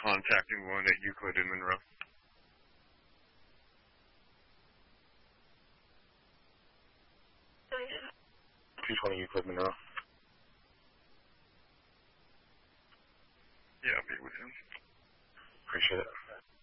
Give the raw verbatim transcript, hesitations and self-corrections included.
contacting one at Euclid in Monroe. two twenty Euclid, Monroe. Yeah, I'll be with him. Appreciate it.